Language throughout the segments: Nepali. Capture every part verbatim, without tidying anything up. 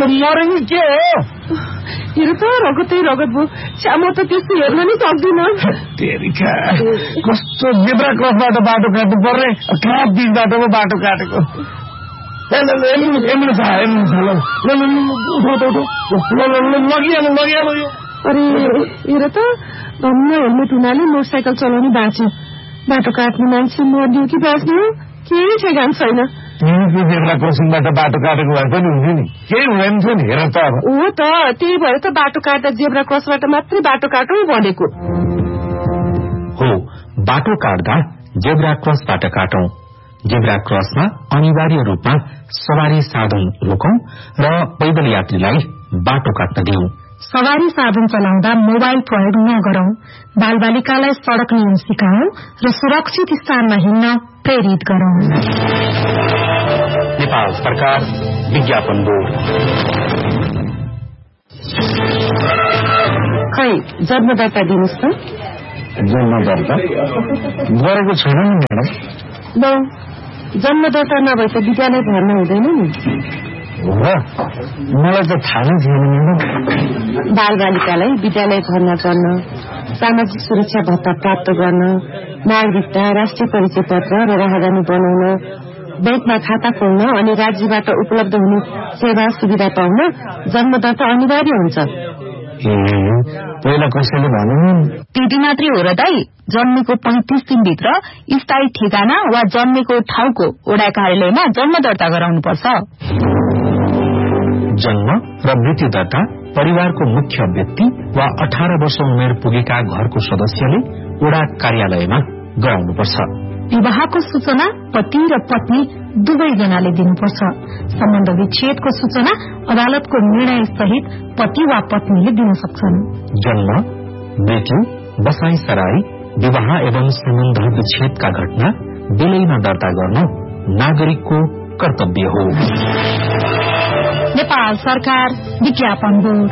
मरेको के हो? हेर त रगतै रगत भयो। म त त्यस्तो हेर्न नै सक्दिनँ। कस्तो जेब्रा क्रसबाट बाटो काट्नु पर्ने, कहाँ बिच बाटोको बाटो काटेको। एम्बुलेन्स आयो, लगिहाल्नु लगिहाल्नु। अरे हेर त धन्न हेलमेट हुनाले मोटरसाइकल चलाउनु बाँच्यो। बाटो काट्ने मान्छे मर्दियो कि बाँच्ने हो केही ठेगान छैन। तिमीको जेब्रा क्रसिङबाट बाटो काटेको भए पनि हुन्थ्यो नि, केही हुँदैन थियो नि। हेर त हो त, त्यही भएर त बाटो काट्दा जेब्रा क्रसबाट मात्रै बाटो काटौँ भनेको हो। बाटो काट्दा जेब्रा क्रसबाट काटौं। जेब्रा क्रसमा अनिवार्य रूपमा सवारी साधन रोकौं र पैदल यात्रीलाई बाटो काट्न दिउँ। सवारी साधन चलाउँदा मोबाइल प्रयोग नगरौं। बालबालिकालाई सड़क नियम सिकाउँ र सुरक्षित स्थानमा हिँड्न प्रेरित गरौं। नेपाल सरकार विज्ञापन बोर्ड। खै जन्मदर्ता दिनुहोस् त। जन्मदर्ता गरेको छैन नि म्याडम। ल जन्मदर्ता नभए त विद्यालय भर्ना हुँदैन नि। मलाई त थाहा नै थिएन म्याडम। बालबालिकालाई विद्यालय भर्ना गर्न, सामाजिक सुरक्षा भत्ता प्राप्त गर्न, नागरिकता, राष्ट्रिय परिचय पत्र र राहदानी बनाउन, बैंकमा खाता खोल्न अनि राज्यबाट उपलब्ध हुने सेवा सुविधा पाउन जन्मदर्ता अनिवार्य हुन्छ। पहिला कसैले भन्नु त्यति मात्रै हो र दाई? जन्मेको पैंतिस दिनभित्र स्थायी ठेगाना वा जन्मेको ठाउँको वडा कार्यालयमा जन्म दर्ता गराउनुपर्छ। जन्म र मृत्यु दर्ता परिवारको मुख्य व्यक्ति वा अठार वर्ष उमेर पुगेका घरको सदस्यले वडा कार्यालयमा गराउनुपर्छ। विवाहको सूचना पति र पत्नी दुवैजनाले दिनुपर्छ। सम्बन्ध विच्छेदको सूचना अदालतको निर्णय सहित पति वा पत्नीले दिन सक्छन्। जन्म, मृत्यु, बसाई सराई, विवाह एवं सम्बन्ध विच्छेदका घटना बेलैमा दर्ता गर्न नागरिकको कर्तव्य हो। नेपाल सरकार विज्ञापन बोर्ड।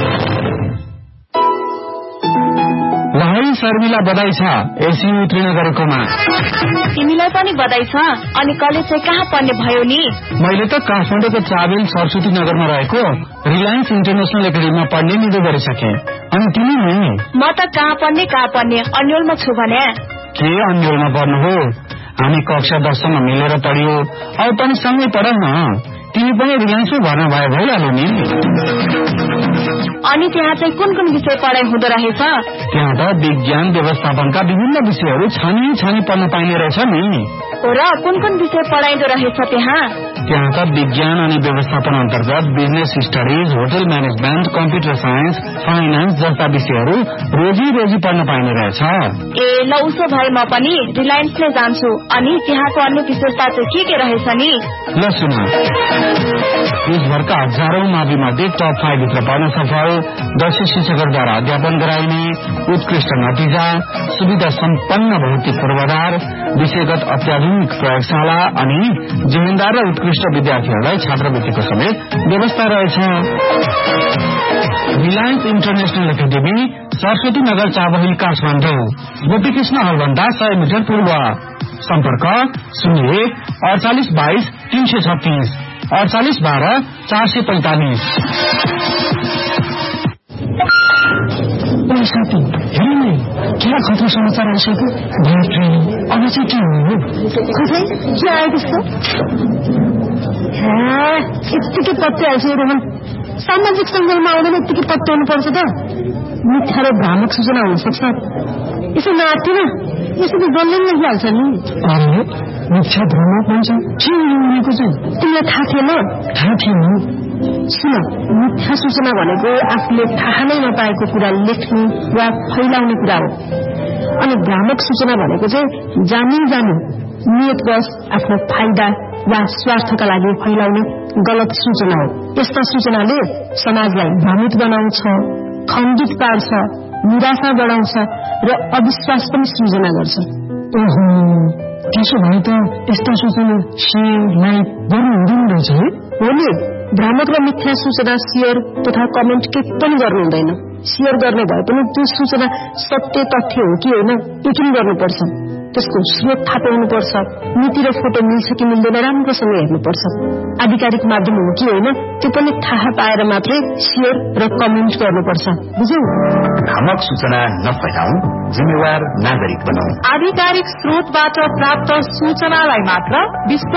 भाइ शर्मिला बधाई छ एसी उत्तीर्ण गरेकोमा। तिमीलाई पनि बधाई छ। अनि कलेज चाहिँ कहाँ पढ्ने भयो नि? मैले त काठमाडौँको ट्राभेल सरस्वती नगरमा रहेको रिलायन्स इन्टरनेशनल एकाडेमीमा पढ्ने निधो गरिसके। अनि तिमी नि? म त कहाँ पढ्ने कहाँ पढ्ने अन्यलमा छु भने। के अन्यलमा पढ्नु हो? हामी कक्षा दससम्म मिलेर पढियो। अब पनि सँगै पढ न। तिमी पनि रिलायन्समा भर्ना भए भइहाल्यो नि। अनि त्यहाँ चाहिँ कुन कुन विषय पढाइ हुँदो रहेछ? त्यहाँ त विज्ञान व्यवस्थापनका विभिन्न विषयहरू छानी छानी पढ्न पाइने रहेछ नि। र कुन कुन विषय पढाइदो रहेछ त्यहाँ? त्यहाँ त विज्ञान अनि व्यवस्थापन अन्तर्गत business studies, hotel management, computer science, finance जस्ता विषयहरू रोजी रोजी पढ्न पाइने रहेछ। ए ल उसो भए म पनि रिलायन्स नै जान्छु। अनि त्यहाँको अन्य विशेषता चाहिँ के के रहेछ नि? ल सुन, देशभरका हजारौं मावि मध्ये टप फाइभ भित्र पढ्न सफल, दक्ष शिक्षकहरूद्वारा अध्यापन गराइने, उत्कृष्ट नतिजा, सुविधा सम्पन्न भौतिक पूर्वाधार, विषयगत अत्याधुनिक प्रयोगशाला अनि जिम्मेदार र उत्कृष्ट विद्यार्थीहरूलाई छात्रवृत्तिको समेत व्यवस्था रहेछ। Reliance international academy, Saraswati Nagar, Chabahil, Kathmandu. Gopikrishna हलभन्दा सय मिटर पूर्व। सम्पर्क शून्य एक अडचालिस बाइस तीन सय छत्तीस, अडचालिस बाह्र चार सय पैंतालिस। साथी हेर्नु नि, क्या खतरा समाचार आइसक्यो। अब चाहिँ के हुनु? खै के आयो त्यस्तो? यत्तिकै पत्ते हाल्छ रोहन। सामाजिक सञ्जालमा आउँदैन यत्तिकै पत्याउनु पर्छ त। मिथ्या र भ्रामक सूचना हुनसक्छ। यसो नआत्तिन, यसरी जसले पनि लेखिहाल्छ नि। अरे मिथ्या भ्रामक भन्छ के उनीको चाहिँ? तिमीलाई थाहा थिएन? थाहा थिएन। सुन, मिथ्या सूचना भनेको आफूले थाहा नै नपाएको कुरा लेख्ने वा फैलाउने कुरा हो। अनि भ्रामक सूचना भनेको चाहिँ जानी जानी नियतवश आफ्नो फाइदा वा स्वार्थका लागि फैलाउने गलत सूचना हो। यस्ता सूचनाले समाजलाई भ्रमित बनाउँछ, खण्डित पार्छ, निराशा बढाउँछ र अविश्वास पनि सृजना गर्छ। ओहो, त्यसो भए त यस्ता सूचना सेयर लाइक गर्नु हुँदैन रहेछ है? हो नि, भ्रामक र मिथ्या सूचना सेयर तथा कमेन्ट के पनि गर्नु हुँदैन। सेयर गर्ने भए पनि त्यो सूचना सत्य तथ्य हो कि होइन यकिन गर्नुपर्छ। त्यसको स्रोत थाहा पाउनुपर्छ, नीति र फोटो मिल्छ कि मिल्दैन राम्रोसँग हेर्नुपर्छ। आधिकारिक माध्यम हो कि होइन त्यो पनि थाहा पाएर मात्रै शेयर र कमेन्ट गर्नुपर्छ। बुझ्यौ? भ्रामक सूचना नफैलाऊ, जिम्मेवार नागरिक बनाऊ। आधिकारिक स्रोतबाट प्राप्त सूचनालाई मात्र